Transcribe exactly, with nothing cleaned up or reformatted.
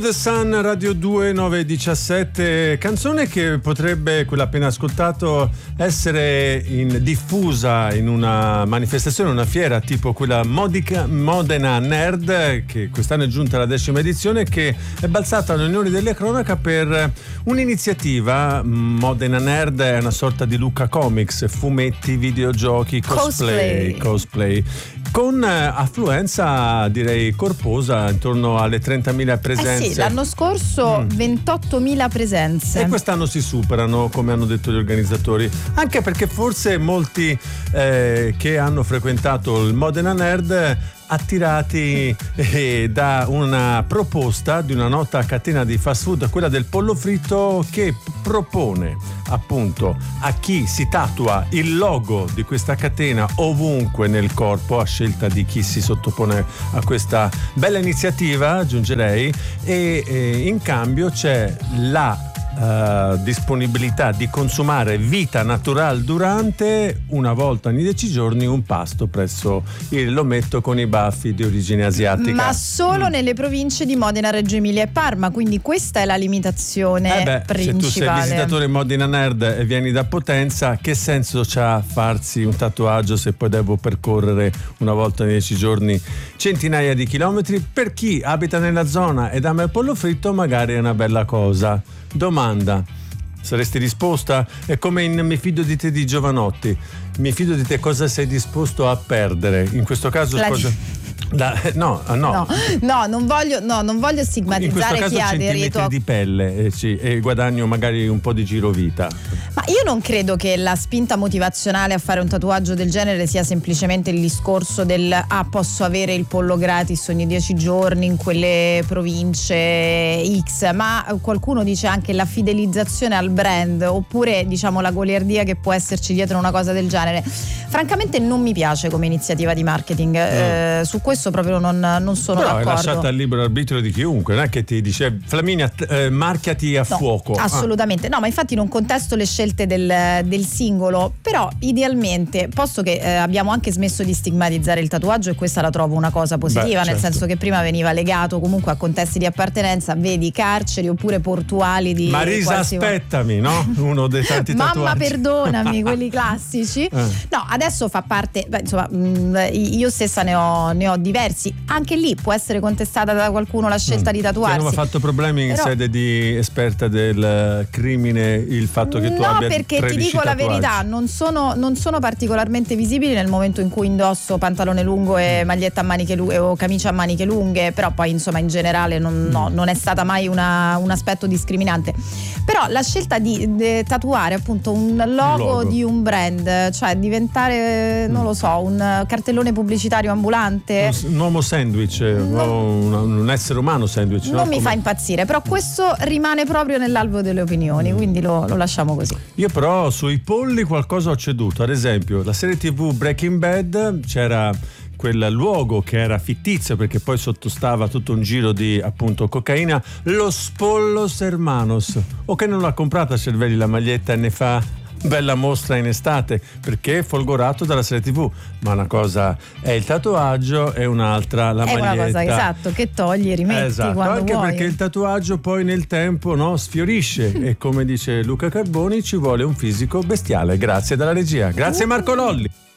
The Sun, Radio due, nove diciassette, canzone che potrebbe, quella appena ascoltato, essere in, diffusa in una manifestazione, una fiera tipo quella Modica, Modena Nerd, che quest'anno è giunta alla decima edizione, che è balzata all'Unione delle Cronaca per un'iniziativa. Modena Nerd è una sorta di Lucca Comics, fumetti, videogiochi, cosplay, cosplay, con affluenza direi corposa, intorno alle trentamila presenze. Eh sì, l'anno scorso mm. ventottomila presenze. E quest'anno si superano, come hanno detto gli organizzatori, anche perché forse molti eh, che hanno frequentato il Modena Nerd, attirati eh, da una proposta di una nota catena di fast food, quella del pollo fritto, che propone appunto a chi si tatua il logo di questa catena ovunque nel corpo, a scelta di chi si sottopone a questa bella iniziativa, aggiungerei, e eh, in cambio c'è la Uh, disponibilità di consumare vita natural durante, una volta ogni dieci giorni, un pasto presso il Lometto con i baffi di origine asiatica. Ma solo mm. nelle province di Modena, Reggio Emilia e Parma, quindi questa è la limitazione eh beh, principale. Se tu sei visitatore Modena Nerd e vieni da Potenza, che senso c'ha farsi un tatuaggio se poi devo percorrere una volta ogni dieci giorni centinaia di chilometri? Per chi abita nella zona ed ama il pollo fritto magari è una bella cosa. Domanda: saresti disposta? È come in Mi fido di te di Giovanotti. Mi fido di te, cosa sei disposto a perdere? In questo caso La... cosa... Da, no, no, no, no, non voglio, no, non voglio stigmatizzare chi ha aderito a... di pelle eh, sì, e guadagno magari un po' di girovita. Ma io non credo che la spinta motivazionale a fare un tatuaggio del genere sia semplicemente il discorso del ah, posso avere il pollo gratis ogni dieci giorni in quelle province X, ma qualcuno dice anche la fidelizzazione al brand, oppure diciamo la goliardia che può esserci dietro una cosa del genere. Francamente non mi piace come iniziativa di marketing, mm. eh, su questo proprio non, non sono Però d'accordo. Però è lasciata al libero arbitrio di chiunque, non è che ti dice Flaminia eh, marchiati a no, fuoco. Assolutamente, ah. no, ma infatti non contesto le scelte del, del singolo, però idealmente, posto che eh, abbiamo anche smesso di stigmatizzare il tatuaggio, e questa la trovo una cosa positiva. Beh, nel certo. senso che prima veniva legato comunque a contesti di appartenenza, vedi carceri oppure portuali di Marisa quasi... aspettami, no? Uno dei tanti tatuaggi. Mamma perdonami, quelli classici. Eh. No, adesso fa parte, beh, insomma, mh, io stessa ne ho, ne ho diversi. Anche lì può essere contestata da qualcuno la scelta mm. di tatuarsi. Ti hanno fatto problemi in Però... sede di esperta del crimine il fatto che tu no, abbia perché ti dico tatuaggi. La verità, non sono, non sono particolarmente visibili nel momento in cui indosso pantalone lungo e maglietta a maniche lunghe o camicia a maniche lunghe, però poi insomma in generale non, no, non è stata mai una, un aspetto discriminante. Però la scelta di, di tatuare appunto un logo, logo di un brand, cioè diventare non lo so, un cartellone pubblicitario ambulante, un, un uomo sandwich, no, un, un essere umano sandwich, non no? mi Come... fa impazzire, però questo rimane proprio nell'alveo delle opinioni, quindi lo, lo lasciamo così. Io però sui polli qualcosa ho ceduto. Ad esempio la serie tivù Breaking Bad, c'era quel luogo che era fittizio perché poi sottostava tutto un giro di appunto cocaina, Los Pollos Hermanos, o che non l'ha comprata Cervelli la maglietta e ne fa bella mostra in estate perché è folgorato dalla serie tivù, ma una cosa è il tatuaggio e un'altra la è maglietta. È una cosa, esatto, che togli e rimetti esatto, quando anche vuoi. Perché il tatuaggio poi nel tempo, no, sfiorisce e come dice Luca Carboni ci vuole un fisico bestiale. Grazie dalla regia, grazie Marco Lolli.